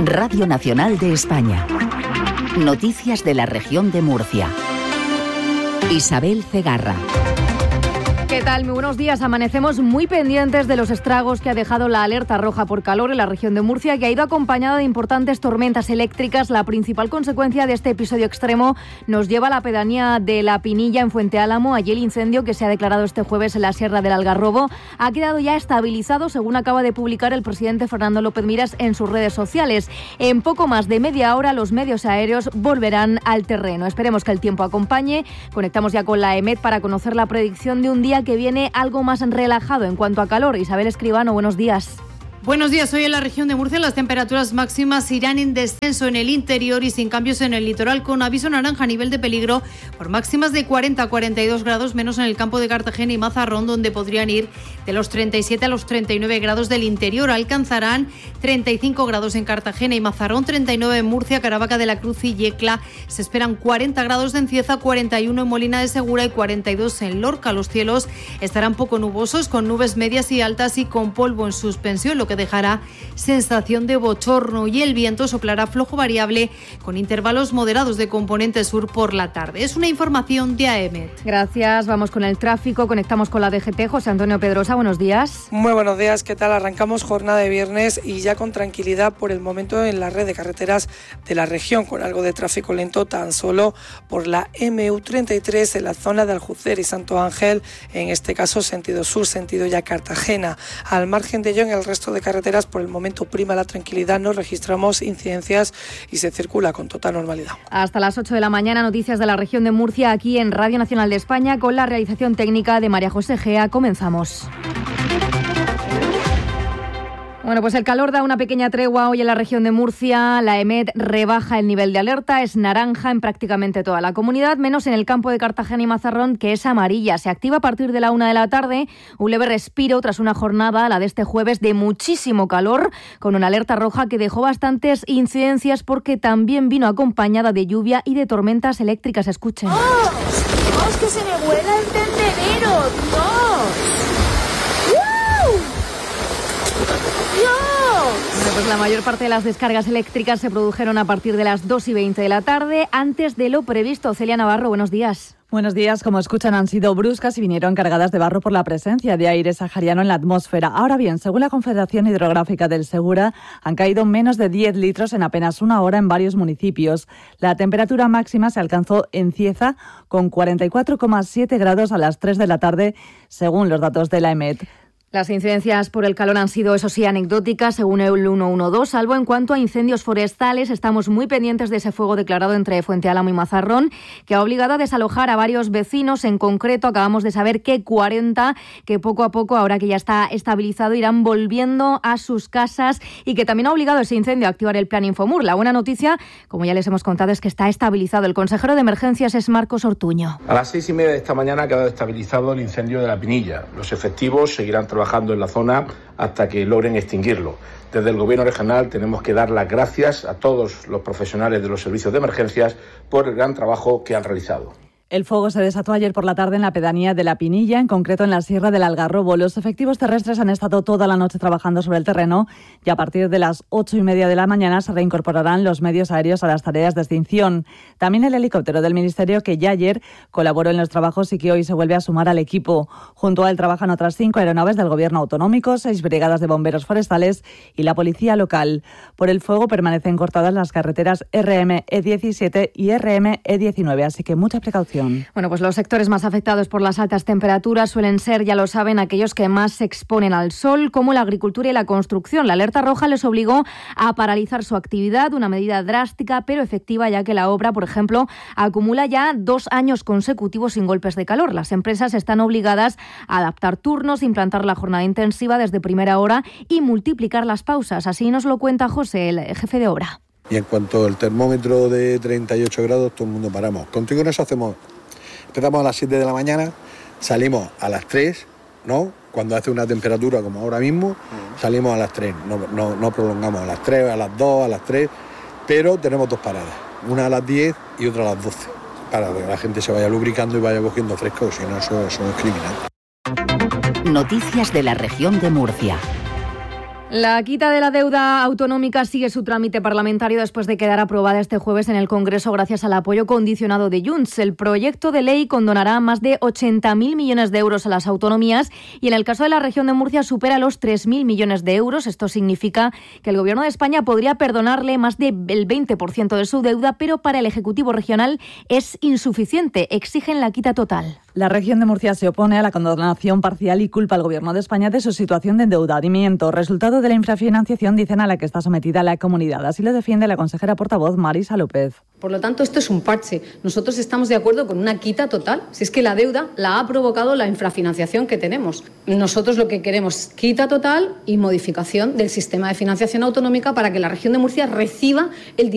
Radio Nacional de España. Noticias de la región de Murcia. Isabel Cegarra. ¿Qué tal? Muy buenos días. Amanecemos muy pendientes de los estragos que ha dejado la alerta roja por calor en la región de Murcia, que ha ido acompañada de importantes tormentas eléctricas. La principal consecuencia de este episodio extremo nos lleva a la pedanía de La Pinilla, en Fuente Álamo. Allí el incendio que se ha declarado este jueves en la Sierra del Algarrobo ha quedado ya estabilizado, según acaba de publicar el presidente Fernando López Miras en sus redes sociales. En poco más de media hora los medios aéreos volverán al terreno. Esperemos que el tiempo acompañe. Conectamos ya con la EMET para conocer la predicción de un día que viene algo más relajado en cuanto a calor. Isabel Escribano, buenos días. Buenos días. Hoy en la región de Murcia las temperaturas máximas irán en descenso en el interior y sin cambios en el litoral, con aviso naranja a nivel de peligro por máximas de 40 a 42 grados, menos en el campo de Cartagena y Mazarrón, donde podrían ir de los 37 a los 39 grados del interior. Alcanzarán 35 grados en Cartagena y Mazarrón, 39 en Murcia, Caravaca de la Cruz y Yecla. Se esperan 40 grados en Cieza, 41 en Molina de Segura y 42 en Lorca. Los cielos estarán poco nubosos, con nubes medias y altas y con polvo en suspensión, lo que dejará sensación de bochorno, y el viento soplará flojo variable con intervalos moderados de componente sur por la tarde. Es una información de AEMET. Gracias. Vamos con el tráfico. Conectamos con la DGT. José Antonio Pedrosa, buenos días. Muy buenos días. ¿Qué tal? Arrancamos jornada de viernes y ya con tranquilidad por el momento en la red de carreteras de la región, con algo de tráfico lento tan solo por la MU33 en la zona de Aljucer y Santo Ángel, en este caso sentido sur, sentido ya Cartagena. Al margen de ello, en el resto de carreteras por el momento prima la tranquilidad, no registramos incidencias y se circula con total normalidad. Hasta las 8 de la mañana, noticias de la región de Murcia aquí en Radio Nacional de España, con la realización técnica de María José Gea. Comenzamos. Bueno, pues el calor da una pequeña tregua hoy en la región de Murcia. La EMET rebaja el nivel de alerta, es naranja en prácticamente toda la comunidad, menos en el campo de Cartagena y Mazarrón, que es amarilla. Se activa a partir de la 1 de la tarde, un leve respiro tras una jornada, la de este jueves, de muchísimo calor, con una alerta roja que dejó bastantes incidencias porque también vino acompañada de lluvia y de tormentas eléctricas. Escuchen. ¡Oh! ¡Dios, que se me vuela el tendedero! ¡Dios! Bueno, pues la mayor parte de las descargas eléctricas se produjeron a partir de las 2:20 de la tarde, antes de lo previsto. Celia Navarro, buenos días. Buenos días. Como escuchan, han sido bruscas y vinieron cargadas de barro por la presencia de aire sahariano en la atmósfera. Ahora bien, según la Confederación Hidrográfica del Segura, han caído menos de 10 litros en apenas una hora en varios municipios. La temperatura máxima se alcanzó en Cieza con 44,7 grados a las 3 de la tarde, según los datos de la EMET. Las incidencias por el calor han sido, eso sí, anecdóticas, según el 112, salvo en cuanto a incendios forestales. Estamos muy pendientes de ese fuego declarado entre Fuente Álamo y Mazarrón, que ha obligado a desalojar a varios vecinos. En concreto, acabamos de saber que 40, que poco a poco, ahora que ya está estabilizado, irán volviendo a sus casas, y que también ha obligado ese incendio a activar el plan Infomur. La buena noticia, como ya les hemos contado, es que está estabilizado. El consejero de Emergencias es Marcos Ortuño. A las 6:30 de esta mañana ha quedado estabilizado el incendio de La Pinilla. Los efectivos seguirán trabajando en la zona hasta que logren extinguirlo. Desde el Gobierno regional tenemos que dar las gracias a todos los profesionales de los servicios de emergencias por el gran trabajo que han realizado. El fuego se desató ayer por la tarde en la pedanía de La Pinilla, en concreto en la Sierra del Algarrobo. Los efectivos terrestres han estado toda la noche trabajando sobre el terreno y a partir de las 8:30 de la mañana se reincorporarán los medios aéreos a las tareas de extinción. También el helicóptero del Ministerio, que ya ayer colaboró en los trabajos y que hoy se vuelve a sumar al equipo. Junto a él trabajan otras 5 aeronaves del Gobierno autonómico, 6 brigadas de bomberos forestales y la policía local. Por el fuego permanecen cortadas las carreteras RM E17 y RM E19, así que mucha precaución. Bueno, pues los sectores más afectados por las altas temperaturas suelen ser, ya lo saben, aquellos que más se exponen al sol, como la agricultura y la construcción. La alerta roja les obligó a paralizar su actividad, una medida drástica pero efectiva, ya que la obra, por ejemplo, acumula ya 2 años consecutivos sin golpes de calor. Las empresas están obligadas a adaptar turnos, implantar la jornada intensiva desde primera hora y multiplicar las pausas. Así nos lo cuenta José, el jefe de obra. Y en cuanto al termómetro de 38 grados, todo el mundo paramos. Contigo nos empezamos a las 7 de la mañana, salimos a las 3, ¿no? Cuando hace una temperatura como ahora mismo, salimos a las 3. No prolongamos a las 3, a las 2, a las 3, pero tenemos 2 paradas. Una a las 10 y otra a las 12, para que la gente se vaya lubricando y vaya cogiendo fresco, si no, eso es criminal. Noticias de la región de Murcia. La quita de la deuda autonómica sigue su trámite parlamentario después de quedar aprobada este jueves en el Congreso gracias al apoyo condicionado de Junts. El proyecto de ley condonará más de 80.000 millones de euros a las autonomías y en el caso de la región de Murcia supera los 3.000 millones de euros. Esto significa que el Gobierno de España podría perdonarle más del 20% de su deuda, pero para el Ejecutivo regional es insuficiente. Exigen la quita total. La región de Murcia se opone a la condonación parcial y culpa al Gobierno de España de su situación de endeudamiento, resultado de la infrafinanciación, dicen, a la que está sometida la comunidad. Así lo defiende la consejera portavoz Marisa López. Por lo tanto, esto es un parche. Nosotros estamos de acuerdo con una quita total. Si es que la deuda la ha provocado la infrafinanciación que tenemos. Nosotros lo que queremos es quita total y modificación del sistema de financiación autonómica para que la región de Murcia reciba el dinero